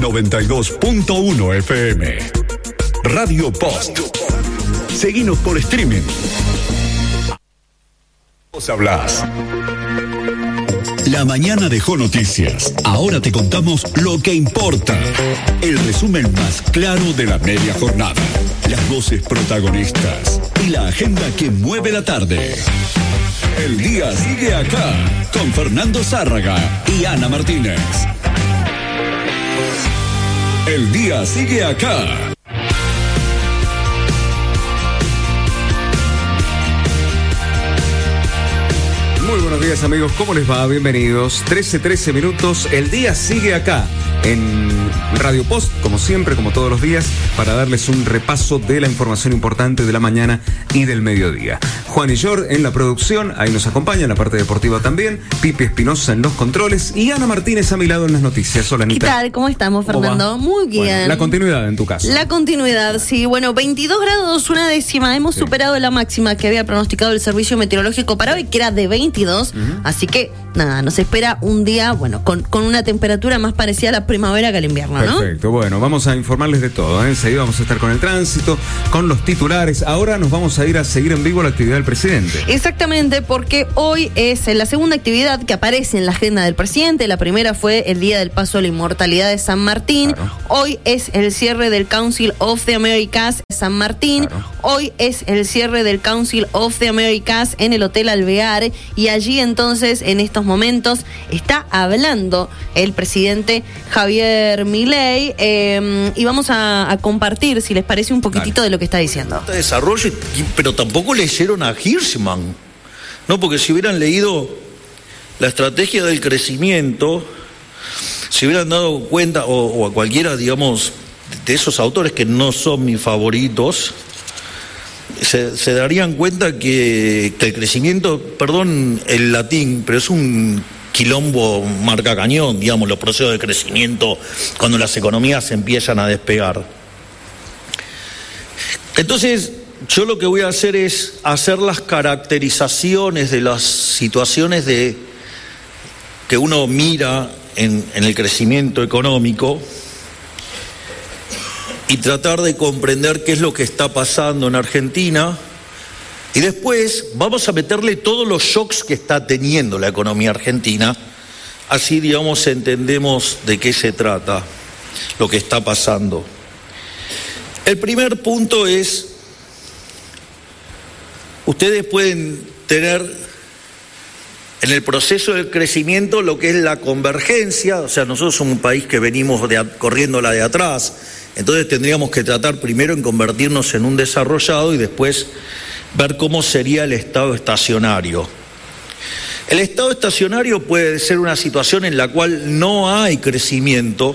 92.1 FM. Radio Post. Seguinos por streaming. Vos hablás. La mañana dejó noticias. Ahora te contamos lo que importa. El resumen más claro de la media jornada. Las voces protagonistas y la agenda que mueve la tarde. El día sigue acá con Fernando Zárraga y Ana Martínez. El día sigue acá. Muy buenos días, amigos, ¿cómo les va? Bienvenidos. 13 minutos, el día sigue acá en Radio Post, como siempre, como todos los días, para darles un repaso de la información importante de la mañana y del mediodía. Juan y Jor en la producción, ahí nos acompaña en la parte deportiva también, Pipi Espinosa en los controles y Ana Martínez a mi lado en las noticias. Hola, Anita. ¿Qué tal? ¿Cómo estamos, Fernando? Muy bien. Bueno, la continuidad en tu caso. La continuidad, sí. Bueno, 22 grados, una décima. Hemos superado la máxima que había pronosticado el Servicio Meteorológico para hoy, que era de 22. Así que, nada, nos espera un día, bueno, con una temperatura más parecida a la primavera que al invierno, ¿no? Perfecto. Bueno, vamos a informarles de todo, ¿eh? Enseguida vamos a estar con el tránsito, con los titulares. Ahora nos vamos a ir a seguir en vivo la actividad del presidente. Exactamente, porque hoy es la segunda actividad que aparece en la agenda del presidente. La primera fue el Día del Paso a la Inmortalidad de San Martín. Claro. Hoy es el cierre del Council of the Americas San Martín. Claro. Hoy es el cierre del Council of the Americas en el Hotel Alvear. Y allí entonces, en estos momentos, está hablando el presidente Javier Milei. Y vamos a compartir, si les parece, un poquitito de lo que está diciendo. Desarrollo, pero tampoco leyeron a Hirschman, ¿no? Porque si hubieran leído la estrategia del crecimiento, si hubieran dado cuenta, o a cualquiera, digamos, de esos autores que no son mis favoritos, se darían cuenta que el crecimiento, perdón el latín, pero es un quilombo marca cañón, digamos, los procesos de crecimiento cuando las economías empiezan a despegar. Entonces, yo lo que voy a hacer es hacer las caracterizaciones de las situaciones que uno mira en el crecimiento económico y tratar de comprender qué es lo que está pasando en Argentina. Y después vamos a meterle todos los shocks que está teniendo la economía argentina. Así, digamos, entendemos de qué se trata, lo que está pasando. El primer punto es, ustedes pueden tener en el proceso del crecimiento lo que es la convergencia, o sea, nosotros somos un país que venimos corriendo la de atrás, entonces tendríamos que tratar primero en convertirnos en un desarrollado y después ver cómo sería el estado estacionario. El estado estacionario puede ser una situación en la cual no hay crecimiento,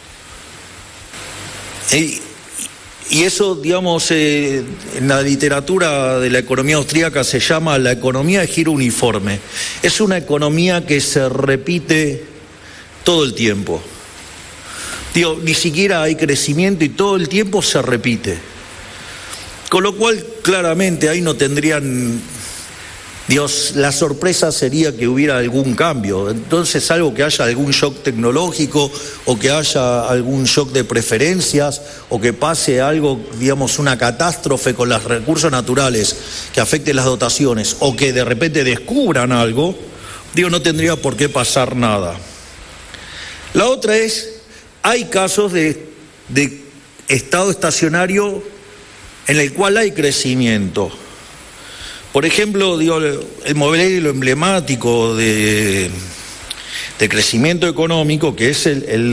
y eso, digamos, en la literatura de la economía austríaca se llama la economía de giro uniforme. Es una economía que se repite todo el tiempo. Digo, ni siquiera hay crecimiento y todo el tiempo se repite. Con lo cual, claramente, ahí no tendrían... Dios, la sorpresa sería que hubiera algún cambio. Entonces, algo que haya algún shock tecnológico o que haya algún shock de preferencias o que pase algo, digamos, una catástrofe con los recursos naturales que afecte las dotaciones o que de repente descubran algo, digo, no tendría por qué pasar nada. La otra es, hay casos de estado estacionario en el cual hay crecimiento. Por ejemplo, digo, el modelo emblemático de crecimiento económico, que es el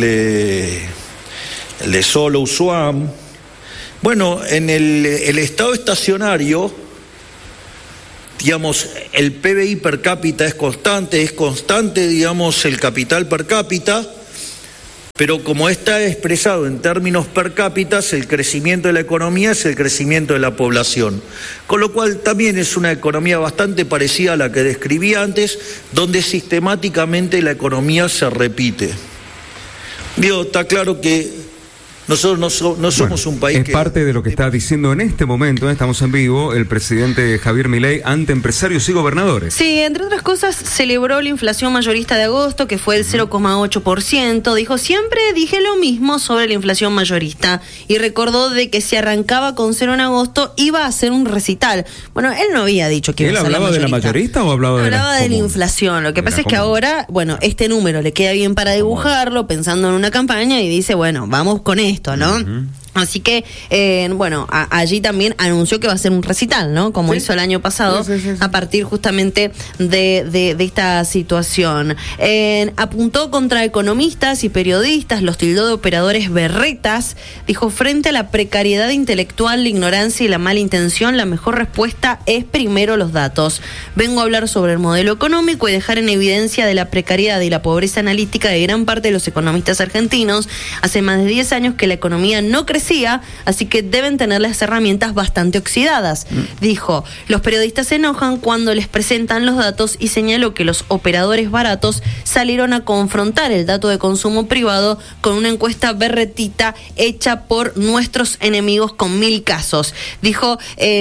de Solow Schwab. Bueno, en el estado estacionario, digamos, el PBI per cápita es constante, digamos, el capital per cápita, pero como está expresado en términos per cápita, el crecimiento de la economía es el crecimiento de la población. Con lo cual también es una economía bastante parecida a la que describí antes, donde sistemáticamente la economía se repite. Digo, está claro que Nosotros no somos un país es parte de lo que está diciendo en este momento, estamos en vivo, el presidente Javier Milei ante empresarios y gobernadores. Sí, entre otras cosas, celebró la inflación mayorista de agosto, que fue el 0,8%. Dijo, siempre dije lo mismo sobre la inflación mayorista. Y recordó de que si arrancaba con 0 en agosto, iba a hacer un recital. Bueno, él no había dicho que iba a ser la mayorista. ¿Él hablaba de la mayorista o hablaba de la Hablaba de la inflación. Lo que pasa es que ahora, bueno, este número le queda bien para dibujarlo, pensando en una campaña, y dice, bueno, vamos con esto, ¿no? Así que, bueno, allí también anunció que va a ser un recital, ¿no? Como hizo el año pasado, a partir justamente de esta situación. Apuntó contra economistas y periodistas, los tildó de operadores berretas. Dijo, frente a la precariedad intelectual, la ignorancia y la mala intención, la mejor respuesta es primero los datos. Vengo a hablar sobre el modelo económico y dejar en evidencia de la precariedad y la pobreza analítica de gran parte de los economistas argentinos. Hace más de 10 años que la economía no crece, así que deben tener las herramientas bastante oxidadas. Dijo, los periodistas se enojan cuando les presentan los datos y señaló que los operadores baratos salieron a confrontar el dato de consumo privado con una encuesta berretita hecha por nuestros enemigos con 1000 casos. Dijo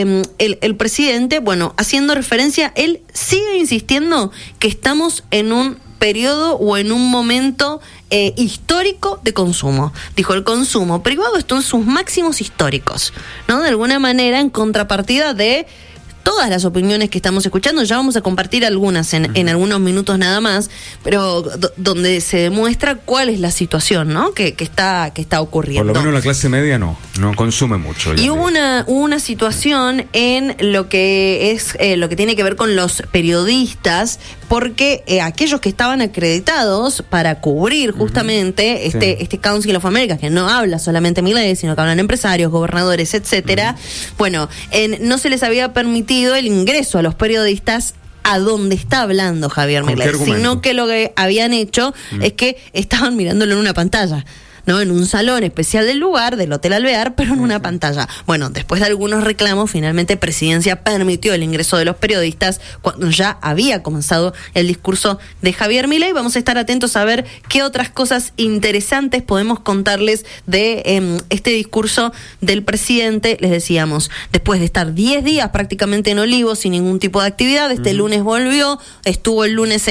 el presidente, bueno, haciendo referencia, él sigue insistiendo que estamos en un periodo o en un momento histórico de consumo. Dijo, el consumo privado está en sus máximos históricos, ¿no? De alguna manera, en contrapartida de todas las opiniones que estamos escuchando. Ya vamos a compartir algunas en algunos minutos nada más, pero donde se demuestra cuál es la situación, ¿no? que está ocurriendo. Por lo menos la clase media no consume mucho. Y hubo una situación en lo que es lo que tiene que ver con los periodistas, porque aquellos que estaban acreditados para cubrir justamente este Council of America, que no habla solamente Milei, sino que hablan empresarios, gobernadores, etcétera, bueno, no se les había permitido el ingreso a los periodistas a donde está hablando Javier Milei, sino que lo que habían hecho es que estaban mirándolo en una pantalla, ¿no? En un salón especial del lugar, del Hotel Alvear, pero en una pantalla. Bueno, después de algunos reclamos, finalmente Presidencia permitió el ingreso de los periodistas cuando ya había comenzado el discurso de Javier Milei. Vamos a estar atentos a ver qué otras cosas interesantes podemos contarles de este discurso del presidente. Les decíamos, después de estar 10 días prácticamente en Olivos sin ningún tipo de actividad, este lunes volvió, estuvo el lunes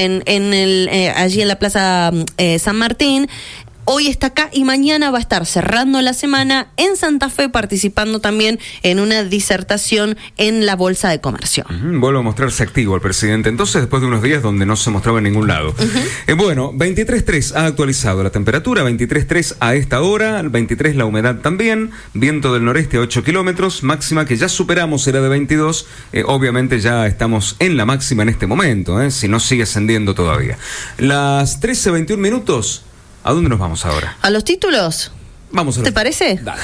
allí en la Plaza San Martín. Hoy está acá y mañana va a estar cerrando la semana en Santa Fe, participando también en una disertación en la Bolsa de Comercio. Vuelve a mostrarse activo el presidente, entonces, después de unos días donde no se mostraba en ningún lado. Bueno, 23.3 ha actualizado la temperatura, 23.3 a esta hora, 23 la humedad también, viento del noreste a 8 kilómetros, máxima que ya superamos era de 22, obviamente ya estamos en la máxima en este momento, si no sigue ascendiendo todavía. Las 13:21 minutos. ¿A dónde nos vamos ahora? ¿A los títulos? Vamos a ¿Te parece? Dale.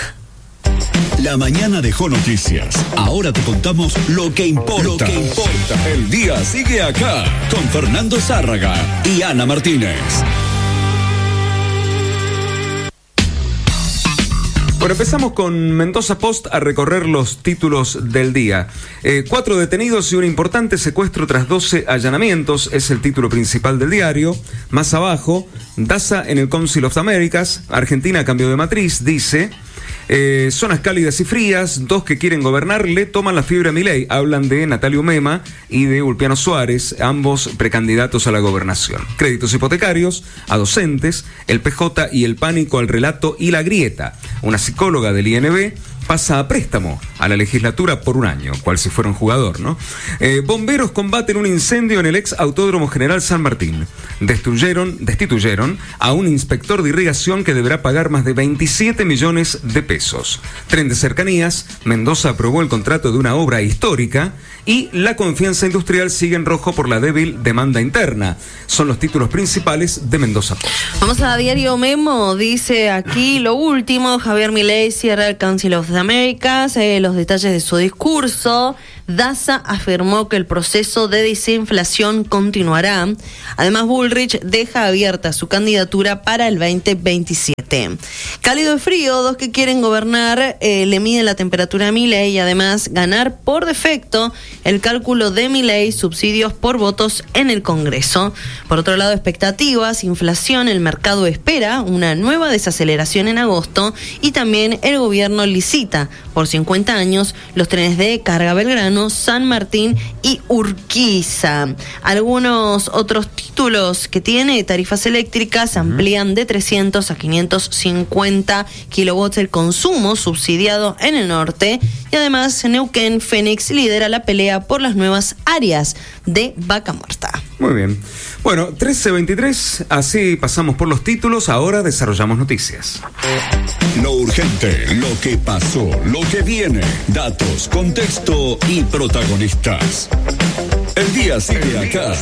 La mañana dejó noticias. Ahora te contamos lo que importa. El día sigue acá con Fernando Zárraga y Ana Martínez. Bueno, empezamos con Mendoza Post a recorrer los títulos del día. 4 detenidos y un importante secuestro tras 12 allanamientos es el título principal del diario. Más abajo, Daza en el Council of the Americas. Argentina cambió de matriz, dice. Zonas cálidas y frías, 2 que quieren gobernar le toman la fiebre a Milei. Hablan de Natalio Mema y de Ulpiano Suárez, ambos precandidatos a la gobernación. Créditos hipotecarios a docentes, el PJ y el pánico al relato y la grieta. Una psicóloga del INB pasa a préstamo a la legislatura por un año, cual si fuera un jugador, ¿no? Bomberos combaten un incendio en el ex Autódromo General San Martín. Destituyeron a un inspector de irrigación que deberá pagar más de 27 millones de pesos. Tren de cercanías, Mendoza aprobó el contrato de una obra histórica y la confianza industrial sigue en rojo por la débil demanda interna. Son los títulos principales de Mendoza Post. Vamos a Diario Memo, dice aquí lo último, Javier Milei cierra el Council of the Americas, los detalles de su discurso. Daza afirmó que el proceso de desinflación continuará. Además, Bullrich deja abierta su candidatura para el 2027. Cálido y frío, dos que quieren gobernar, le miden la temperatura a Milei y además ganar por defecto el cálculo de Milei, subsidios por votos en el Congreso. Por otro lado, expectativas, inflación, el mercado espera una nueva desaceleración en agosto y también el gobierno licita por 50 años los trenes de carga Belgrano, San Martín y Urquiza. Algunos otros títulos que tiene: tarifas eléctricas amplían de 300 a 550 kilowatts el consumo subsidiado en el norte y además Neuquén Fénix lidera la pelea por las nuevas áreas de Vaca Muerta. Muy bien. Bueno, 13:23, así pasamos por los títulos, ahora desarrollamos noticias. Lo urgente, lo que pasó, lo que viene, datos, contexto y protagonistas. El día sigue acá.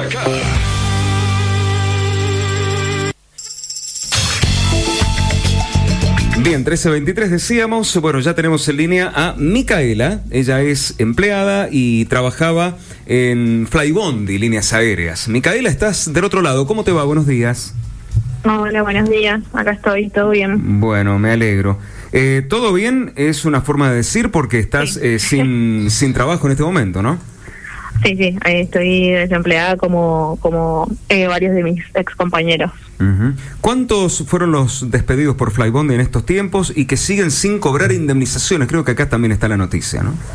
Bien, 13:23 decíamos, bueno, ya tenemos en línea a Micaela. Ella es empleada y trabajaba en Flybondi, líneas aéreas. Micaela, estás del otro lado, ¿cómo te va? Buenos días. Hola, buenos días, acá estoy, todo bien. Bueno, me alegro. ¿Todo bien? Es una forma de decir porque estás sin trabajo en este momento, ¿no? Sí, estoy desempleada como varios de mis ex compañeros. Uh-huh. ¿Cuántos fueron los despedidos por Flybondi en estos tiempos y que siguen sin cobrar indemnizaciones? Creo que acá también está la noticia, ¿no?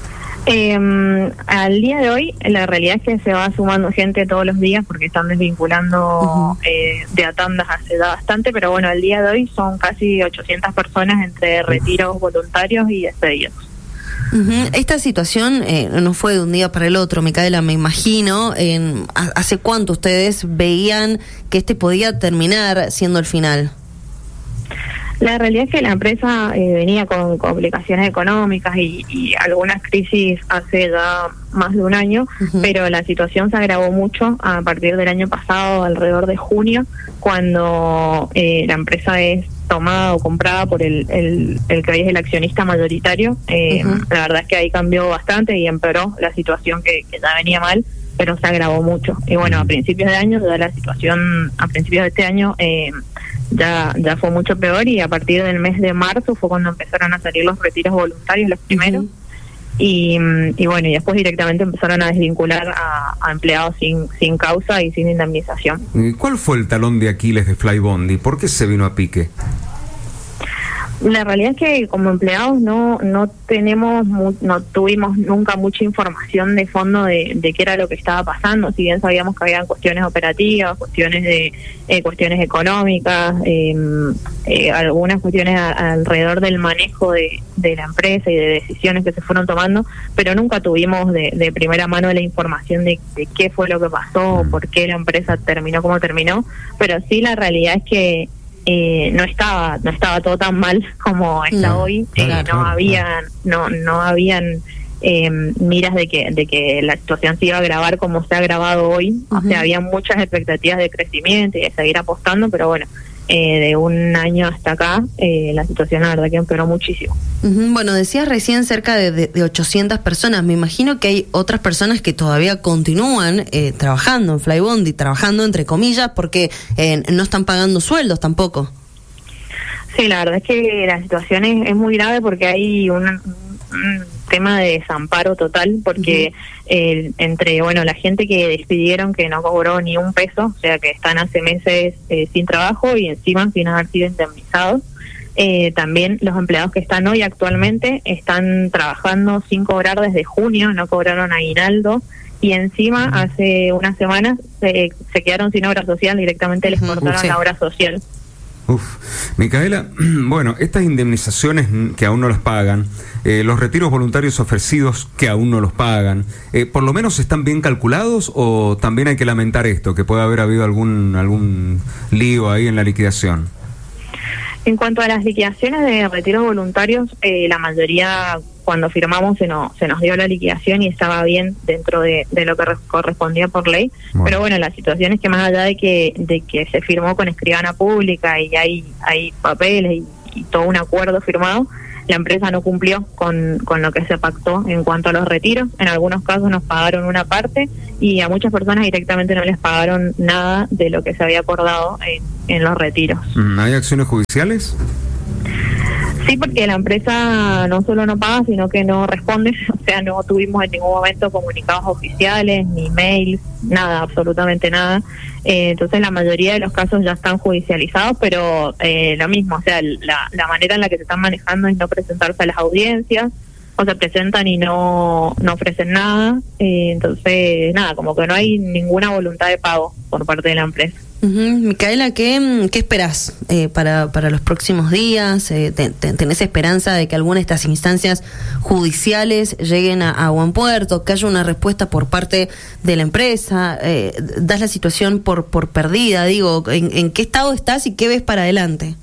Al día de hoy, la realidad es que se va sumando gente todos los días porque están desvinculando de a tandas hace bastante, pero bueno, al día de hoy son casi 800 personas entre retiros voluntarios y despedidos. Uh-huh. Esta situación no fue de un día para el otro, Micaela, me imagino. ¿Hace cuánto ustedes veían que podía terminar siendo el final? La realidad es que la empresa venía con complicaciones económicas y algunas crisis hace ya más de un año, pero la situación se agravó mucho a partir del año pasado, alrededor de junio, cuando la empresa es tomada o comprada por el que hoy es el accionista mayoritario. La verdad es que ahí cambió bastante y empeoró la situación que ya venía mal, pero se agravó mucho. Y bueno, a principios de año, ya la situación, a principios de este año, ya fue mucho peor, y a partir del mes de marzo fue cuando empezaron a salir los retiros voluntarios, los primeros. Y bueno, y después directamente empezaron a desvincular a empleados sin causa y sin indemnización. ¿Cuál fue el talón de Aquiles de Flybondi? ¿Por qué se vino a pique? La realidad es que como empleados no tuvimos nunca mucha información de fondo de qué era lo que estaba pasando. Si bien sabíamos que había cuestiones operativas, cuestiones económicas, algunas cuestiones alrededor del manejo de la empresa y de decisiones que se fueron tomando, pero nunca tuvimos de primera mano la información de qué fue lo que pasó, por qué la empresa terminó como terminó. Pero sí, la realidad es que no estaba todo tan mal como está hoy. No habían miras de que la situación se iba a agravar como se ha agravado hoy. O sea, había muchas expectativas de crecimiento y de seguir apostando, pero bueno, de un año hasta acá la situación la verdad que empeoró muchísimo. Bueno, decías recién cerca de 800 personas. Me imagino que hay otras personas que todavía continúan trabajando en Flybondi, trabajando entre comillas, porque no están pagando sueldos tampoco. Sí, la verdad es que la situación es muy grave porque hay un tema de desamparo total, porque entre la gente que despidieron, que no cobró ni un peso, o sea que están hace meses sin trabajo y encima sin haber sido indemnizados. También los empleados que están hoy actualmente están trabajando sin cobrar desde junio, no cobraron aguinaldo, y encima hace unas semanas se quedaron sin obra social, directamente les cortaron la obra social. Micaela, bueno, estas indemnizaciones que aún no las pagan, los retiros voluntarios ofrecidos que aún no los pagan, ¿por lo menos están bien calculados o también hay que lamentar esto, que puede haber habido algún lío ahí en la liquidación? En cuanto a las liquidaciones de retiros voluntarios, la mayoría cuando firmamos se nos dio la liquidación y estaba bien dentro de lo que correspondía por ley. Bueno. Pero bueno, la situación es que más allá de que se firmó con escribana pública y hay papeles y todo un acuerdo firmado, la empresa no cumplió con lo que se pactó en cuanto a los retiros. En algunos casos nos pagaron una parte y a muchas personas directamente no les pagaron nada de lo que se había acordado en los retiros. ¿Hay acciones judiciales? Sí, porque la empresa no solo no paga, sino que no responde. O sea, no tuvimos en ningún momento comunicados oficiales, ni mails, nada, absolutamente nada. Entonces la mayoría de los casos ya están judicializados, pero lo mismo, o sea, la manera en la que se están manejando es no presentarse a las audiencias, o se presentan y no ofrecen nada. Entonces, nada, como que no hay ninguna voluntad de pago por parte de la empresa. Micaela, ¿qué esperás para los próximos días? ¿Tenés esperanza de que alguna de estas instancias judiciales lleguen a buen puerto, que haya una respuesta por parte de la empresa? ¿Das la situación por perdida? Digo, ¿en qué estado estás y qué ves para adelante?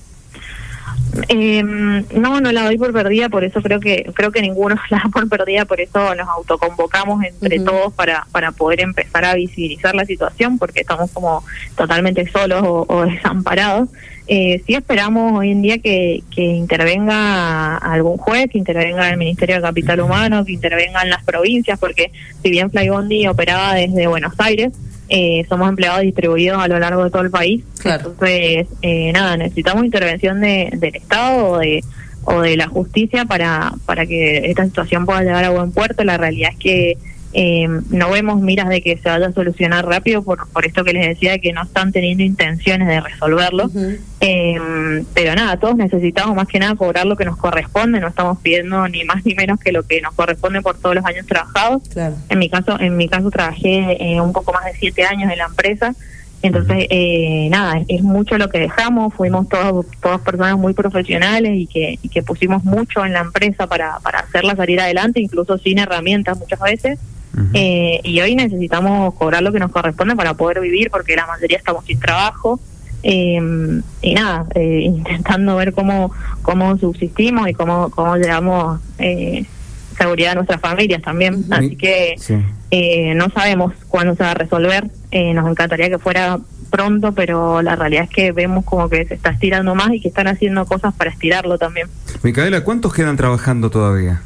No la doy por perdida, por eso creo que ninguno la da por perdida, por eso nos autoconvocamos entre todos para poder empezar a visibilizar la situación, porque estamos como totalmente solos o desamparados. Sí esperamos hoy en día que intervenga algún juez, que intervenga el Ministerio de Capital Humano, que intervengan las provincias, porque si bien Flybondi operaba desde Buenos Aires, somos empleados distribuidos a lo largo de todo el país. Claro. Entonces, necesitamos intervención del Estado o de la justicia para que esta situación pueda llegar a buen puerto. La realidad es que no vemos miras de que se vaya a solucionar rápido por esto que les decía, de que no están teniendo intenciones de resolverlo. Pero nada, todos necesitamos más que nada cobrar lo que nos corresponde. No estamos pidiendo ni más ni menos que lo que nos corresponde por todos los años trabajados. Claro. En mi caso trabajé un poco más de 7 años en la empresa. Entonces, nada, es mucho lo que dejamos. Fuimos todas personas muy profesionales y que pusimos mucho en la empresa para hacerla salir adelante, incluso sin herramientas muchas veces. Y hoy necesitamos cobrar lo que nos corresponde para poder vivir, porque la mayoría estamos sin trabajo. Y nada, intentando ver cómo subsistimos y cómo llevamos seguridad a nuestras familias también. Así que no sabemos cuándo se va a resolver. Nos encantaría que fuera pronto, pero la realidad es que vemos como que se está estirando más y que están haciendo cosas para estirarlo también. Micaela, ¿cuántos quedan trabajando todavía?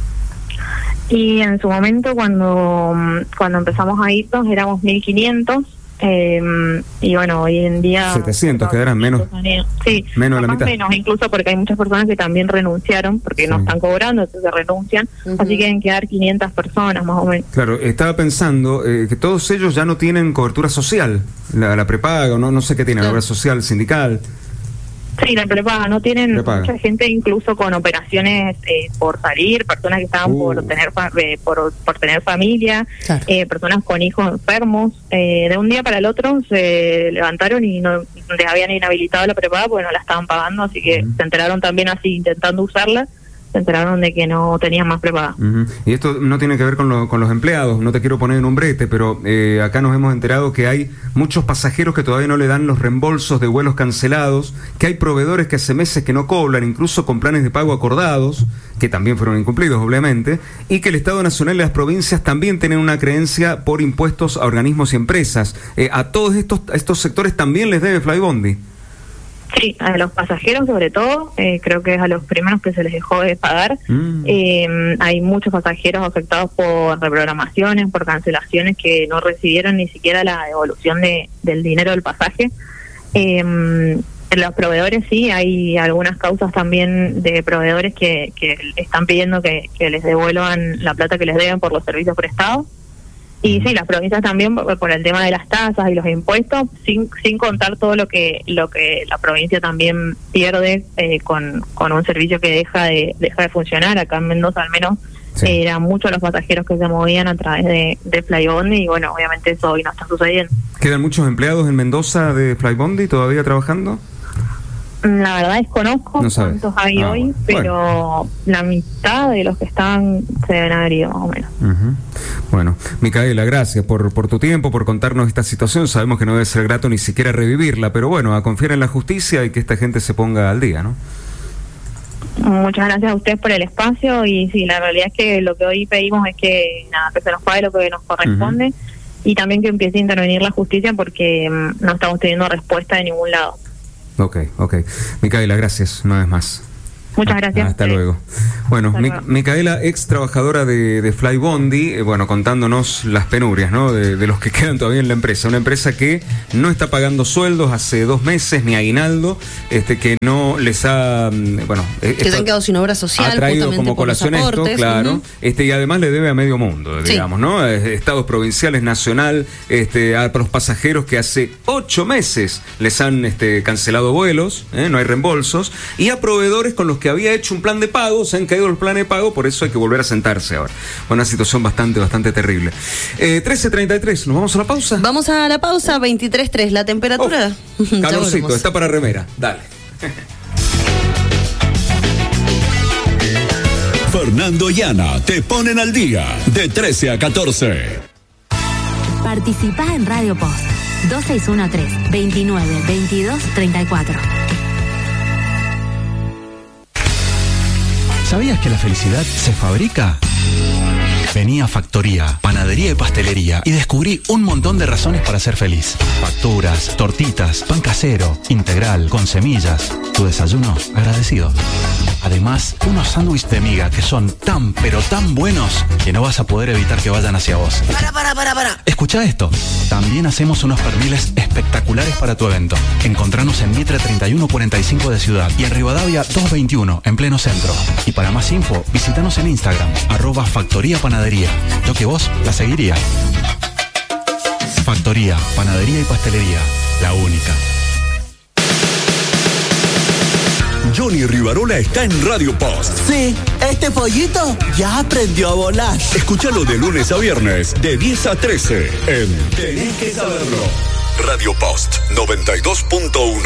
Y en su momento, cuando empezamos a irnos, éramos 1.500. Y bueno, hoy en día 700 quedarán menos. Sí, menos de la mitad. Menos, incluso porque hay muchas personas que también renunciaron porque no están cobrando, entonces renuncian. Así que deben quedar 500 personas más o menos. Claro, estaba pensando que todos ellos ya no tienen cobertura social, la prepaga, no sé qué tienen, la obra social, sindical. Sí, la prepaga, no tienen mucha gente incluso con operaciones por salir, personas que estaban por tener familia, claro. Personas con hijos enfermos. De un día para el otro se levantaron y no les habían inhabilitado la prepaga porque no la estaban pagando, así que se enteraron también así intentando usarla. Se enteraron de que no tenían más prepaga. Y esto no tiene que ver con los empleados, no te quiero poner en un brete, pero acá nos hemos enterado que hay muchos pasajeros que todavía no le dan los reembolsos de vuelos cancelados, que hay proveedores que hace meses que no cobran, incluso con planes de pago acordados, que también fueron incumplidos obviamente, y que el Estado Nacional y las provincias también tienen una creencia por impuestos a organismos y empresas. A todos estos sectores también les debe Flybondi. Sí, a los pasajeros sobre todo, creo que es a los primeros que se les dejó de pagar. Hay muchos pasajeros afectados por reprogramaciones, por cancelaciones que no recibieron ni siquiera la devolución del dinero del pasaje. Los proveedores sí, hay algunas causas también de proveedores que están pidiendo que les devuelvan la plata que les deben por los servicios prestados. Y sí, las provincias también por el tema de las tasas y los impuestos, sin contar todo lo que la provincia también pierde con un servicio que deja de funcionar. Acá en Mendoza al menos eran muchos los pasajeros que se movían a través de Flybondi y bueno, obviamente eso hoy no está sucediendo. ¿ ¿Quedan muchos empleados en Mendoza de Flybondi todavía trabajando? La verdad desconozco cuántos hay hoy, pero la mitad de los que están se deben haber ido más o menos. Bueno, Micaela, gracias por tu tiempo, por contarnos esta situación. Sabemos que no debe ser grato ni siquiera revivirla, pero bueno, a confiar en la justicia y que esta gente se ponga al día, ¿no? Muchas gracias a ustedes por el espacio y sí, la realidad es que lo que hoy pedimos es que se nos pague lo que nos corresponde y también que empiece a intervenir la justicia porque no estamos teniendo respuesta de ningún lado. Ok. Micaela, gracias una vez más. Muchas gracias. Hasta luego. Bueno, Hasta luego. Micaela, ex trabajadora de Flybondi, bueno, contándonos las penurias, ¿no? De los que quedan todavía en la empresa. Una empresa que no está pagando sueldos hace 2 meses, ni aguinaldo, que no les ha, bueno... que se han quedado sin obra social, ha traído justamente como por los colación esto, aportes. claro, y además le debe a medio mundo, digamos, ¿no? Estados provinciales, nacional, a los pasajeros que hace 8 meses les han cancelado vuelos, no hay reembolsos, y a proveedores con los que había hecho un plan de pago, se han caído el plan de pago, por eso hay que volver a sentarse ahora. Una situación bastante terrible. 13:33, ¿nos vamos a la pausa? Vamos a la pausa, 23.3, la temperatura. Ya Calorcito, volvemos. está para remera, dale. Fernando y Ana te ponen al día de 13 a 14. Participá en Radio Post 2613-292234. ¿Sabías que la felicidad se fabrica? Vení a Factoría, Panadería y Pastelería y descubrí un montón de razones para ser feliz. Facturas, tortitas, pan casero, integral, con semillas. Tu desayuno agradecido. Además, unos sándwiches de miga que son tan pero tan buenos que no vas a poder evitar que vayan hacia vos. Para. Escucha esto. También hacemos unos perniles espectaculares para tu evento. Encontranos en Mitre 3145 de Ciudad y en Rivadavia 221 en pleno centro. Y para más info, visítanos en Instagram, @Factoría Panadería. Yo que vos la seguiría. Factoría, Panadería y Pastelería, la única. Johnny Rivarola está en Radio Post. Sí, este pollito ya aprendió a volar. Escúchalo de lunes a viernes, de 10 a 13, en Tenés que saberlo. Radio Post 92.1.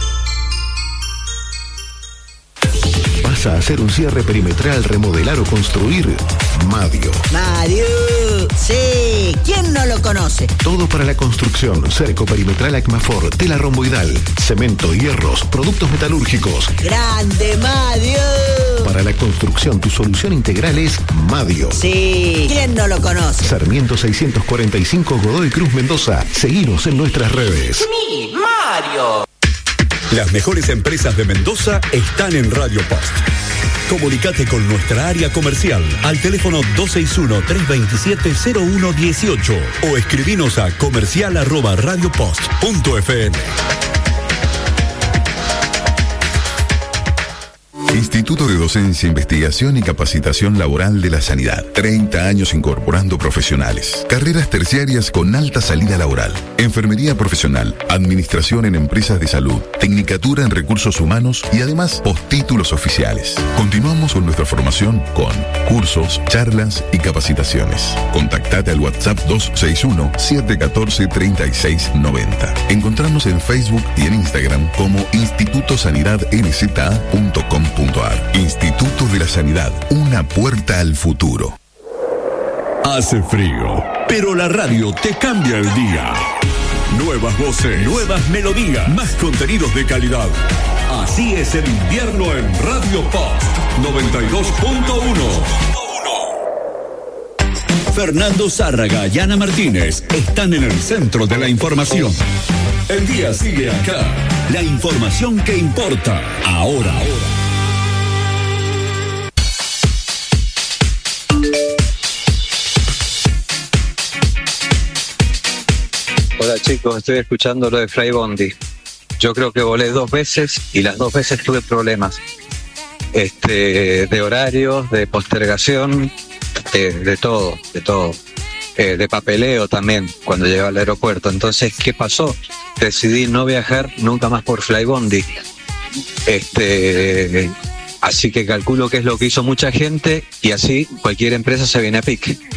¿Vas a hacer un cierre perimetral, remodelar o construir? Madio. Mario, sí, ¿quién no lo conoce? Todo para la construcción, cerco perimetral Acmafor, tela romboidal, cemento, hierros, productos metalúrgicos. Grande Mario. Para la construcción, tu solución integral es Madio. Sí, ¿quién no lo conoce? Sarmiento 645, Godoy Cruz, Mendoza. Seguinos en nuestras redes. ¡Mi Mario! Las mejores empresas de Mendoza están en Radio Post. Comunicate con nuestra área comercial al teléfono 261-327-0118 o escribinos a comercial@radiopost.fm. Instituto de Docencia, Investigación y Capacitación Laboral de la Sanidad. 30 años incorporando profesionales. Carreras terciarias con alta salida laboral. Enfermería profesional, administración en empresas de salud, tecnicatura en recursos humanos y además postítulos oficiales. Continuamos con nuestra formación con cursos, charlas y capacitaciones. Contactate al WhatsApp 261-714-3690. Encontrarnos en Facebook y en Instagram como institutosanidadnza.com.ar. Instituto de la Sanidad, una puerta al futuro. Hace frío, pero la radio te cambia el día. Nuevas voces, nuevas melodías, más contenidos de calidad. Así es el invierno en Radio Post 92.1. Fernando Zárraga y Ana Martínez están en el centro de la información. El día sigue acá. La información que importa. Ahora. Hola chicos, estoy escuchando lo de Flybondi. Yo creo que volé 2 veces y las 2 veces tuve problemas. De horarios, de postergación, de todo. De papeleo también cuando llegué al aeropuerto. Entonces, ¿qué pasó? Decidí no viajar nunca más por Flybondi. Así que calculo que es lo que hizo mucha gente y así cualquier empresa se viene a pique.